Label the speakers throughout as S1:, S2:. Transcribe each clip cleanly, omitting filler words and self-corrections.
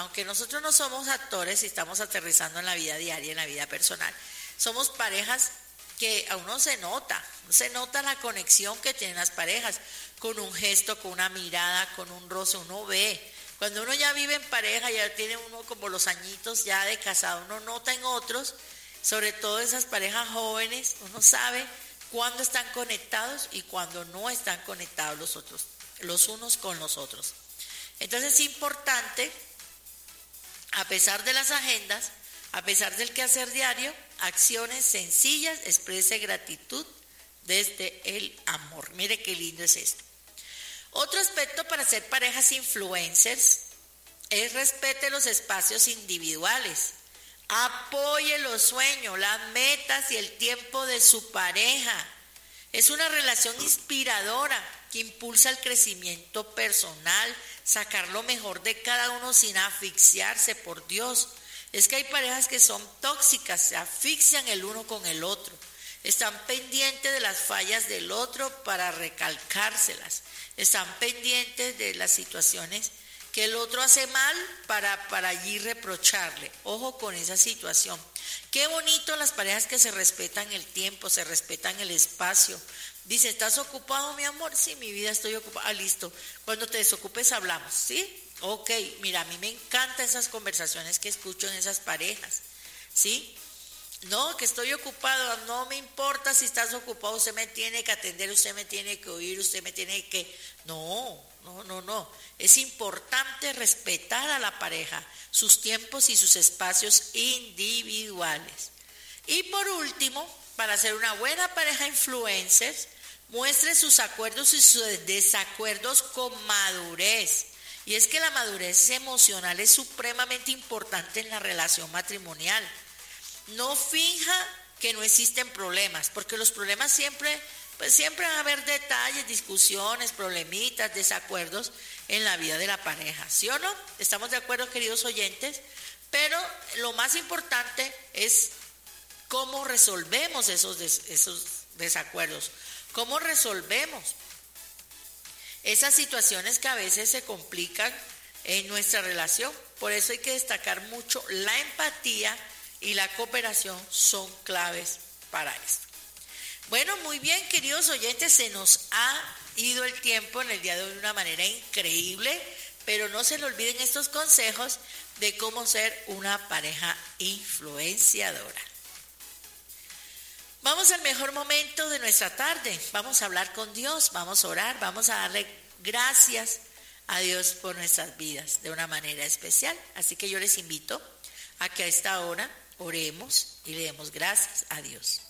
S1: aunque nosotros no somos actores y estamos aterrizando en la vida diaria, en la vida personal, somos parejas que a uno se nota la conexión que tienen las parejas, con un gesto, con una mirada, con un roce, uno ve. Cuando uno ya vive en pareja, ya tiene uno como los añitos ya de casado, uno nota en otros, sobre todo esas parejas jóvenes, uno sabe cuándo están conectados y cuándo no están conectados los unos con los otros. Entonces es importante, a pesar de las agendas, a pesar del quehacer diario, acciones sencillas, exprese gratitud desde el amor. Mire qué lindo es esto. Otro aspecto para ser parejas influencers es respete los espacios individuales. Apoye los sueños, las metas y el tiempo de su pareja. Es una relación inspiradora que impulsa el crecimiento personal, sacar lo mejor de cada uno sin asfixiarse, por Dios. Es que hay parejas que son tóxicas, se asfixian el uno con el otro. Están pendientes de las fallas del otro para recalcárselas. Están pendientes de las situaciones que el otro hace mal para allí reprocharle. Ojo con esa situación. Qué bonito las parejas que se respetan el tiempo, se respetan el espacio. Dice, ¿estás ocupado, mi amor? Sí, mi vida, estoy ocupada. Ah, listo. Cuando te desocupes hablamos, ¿sí? Ok, mira, a mí me encantan esas conversaciones que escucho en esas parejas, ¿sí? No, que estoy ocupado, no me importa si estás ocupado, usted me tiene que atender, usted me tiene que oír, usted me tiene que... No. Es importante respetar a la pareja, sus tiempos y sus espacios individuales. Y por último, para ser una buena pareja influencer, muestre sus acuerdos y sus desacuerdos con madurez. Y es que la madurez emocional es supremamente importante en la relación matrimonial. No finja que no existen problemas, porque los problemas siempre van a haber detalles, discusiones, problemitas, desacuerdos en la vida de la pareja, ¿sí o no? ¿Estamos de acuerdo, queridos oyentes? Pero lo más importante es cómo resolvemos esos desacuerdos, cómo resolvemos esas situaciones que a veces se complican en nuestra relación. Por eso hay que destacar mucho la empatía y la cooperación son claves para esto. Bueno, muy bien, queridos oyentes, se nos ha ido el tiempo en el día de hoy de una manera increíble, pero no se le olviden estos consejos de cómo ser una pareja influenciadora. Vamos al mejor momento de nuestra tarde, vamos a hablar con Dios, vamos a orar, vamos a darle gracias a Dios por nuestras vidas de una manera especial. Así que yo les invito a que a esta hora oremos y le demos gracias a Dios.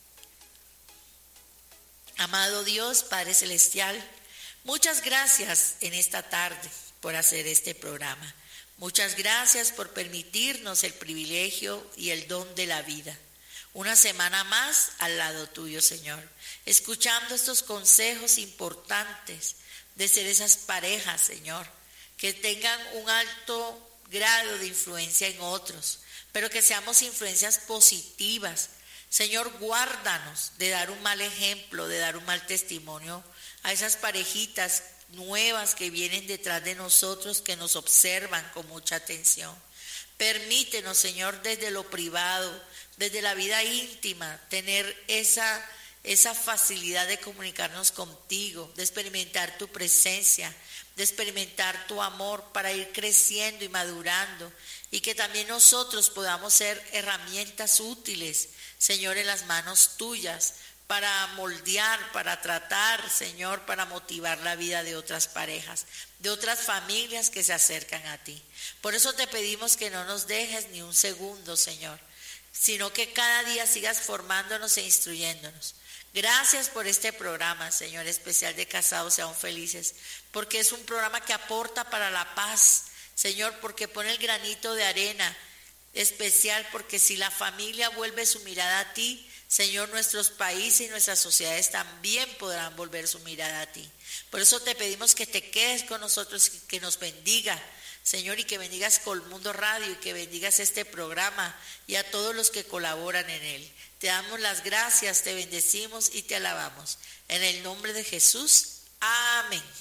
S1: Amado Dios, Padre Celestial, muchas gracias en esta tarde por hacer este programa. Muchas gracias por permitirnos el privilegio y el don de la vida. Una semana más al lado tuyo, Señor, escuchando estos consejos importantes de ser esas parejas, Señor, que tengan un alto grado de influencia en otros, pero que seamos influencias positivas. Señor, guárdanos de dar un mal ejemplo, de dar un mal testimonio a esas parejitas nuevas que vienen detrás de nosotros, que nos observan con mucha atención. Permítenos, Señor, desde lo privado, desde la vida íntima, tener esa facilidad de comunicarnos contigo, de experimentar tu presencia, de experimentar tu amor para ir creciendo y madurando, y que también nosotros podamos ser herramientas útiles, Señor, en las manos tuyas, para moldear, para tratar, Señor, para motivar la vida de otras parejas, de otras familias que se acercan a ti. Por eso te pedimos que no nos dejes ni un segundo, Señor, sino que cada día sigas formándonos e instruyéndonos. Gracias por este programa, Señor, especial de Casados Sean Felices, porque es un programa que aporta para la paz, Señor, porque pone el granito de arena especial, porque si la familia vuelve su mirada a ti, Señor, nuestros países y nuestras sociedades también podrán volver su mirada a ti. Por eso te pedimos que te quedes con nosotros, que nos bendiga, Señor, y que bendigas Colmundo Radio y que bendigas este programa y a todos los que colaboran en él. Te damos las gracias, te bendecimos y te alabamos. En el nombre de Jesús, amén.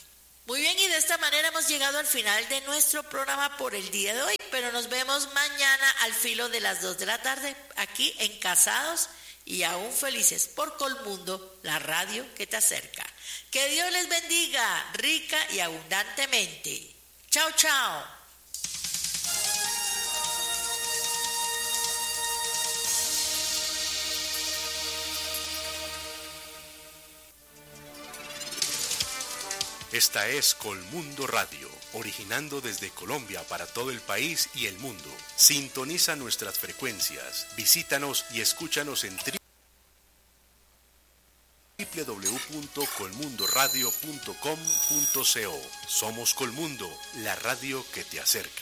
S1: Muy bien, y de esta manera hemos llegado al final de nuestro programa por el día de hoy, pero nos vemos mañana al filo de las 2 de la tarde, aquí en Casados y Aún Felices por Colmundo, la radio que te acerca. Que Dios les bendiga rica y abundantemente. Chao, chao.
S2: Esta es Colmundo Radio, originando desde Colombia para todo el país y el mundo. Sintoniza nuestras frecuencias, visítanos y escúchanos en www.colmundoradio.com.co. Somos Colmundo, la radio que te acerca.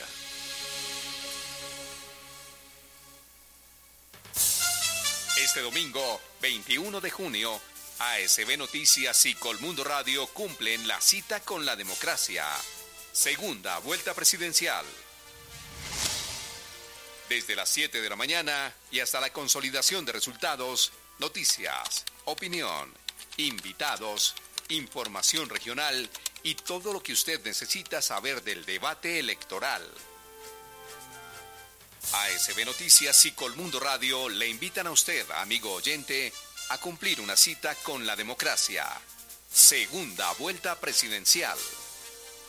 S3: Este domingo, 21 de junio, ASB Noticias y Colmundo Radio cumplen la cita con la democracia. Segunda vuelta presidencial. Desde las 7 de la mañana y hasta la consolidación de resultados, noticias, opinión, invitados, información regional y todo lo que usted necesita saber del debate electoral. ASB Noticias y Colmundo Radio le invitan a usted, amigo oyente, a cumplir una cita con la democracia. Segunda vuelta presidencial.